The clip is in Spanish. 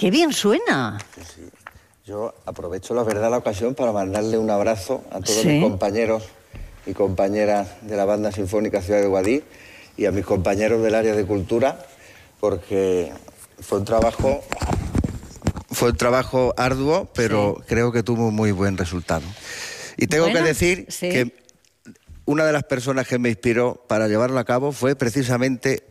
¡Qué bien suena! Sí. Yo aprovecho la ocasión para mandarle un abrazo a todos Sí. mis compañeros y compañeras de la Banda Sinfónica Ciudad de Guadix y a mis compañeros del área de cultura, porque fue un trabajo arduo, pero Sí. creo que tuvo muy buen resultado. Y tengo Bueno, que decir sí. que una de las personas que me inspiró para llevarlo a cabo fue precisamente